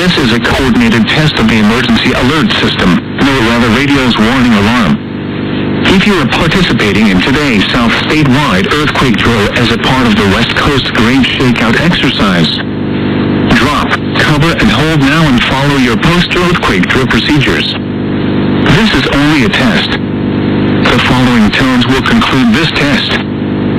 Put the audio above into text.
This is a coordinated test of the emergency alert system, no rather radio's warning alarm. If you are participating in today's South statewide earthquake drill as a part of the West Coast Great Shakeout exercise, drop, cover and hold now and follow your post-earthquake drill procedures. This is only a test. The following tones will conclude this test.